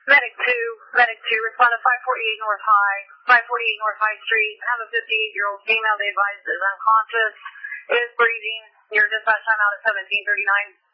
Medic 2, respond to 548 North High Street. Have a 58-year-old female they advised is unconscious, is breathing. Your dispatch timeout is 17:39.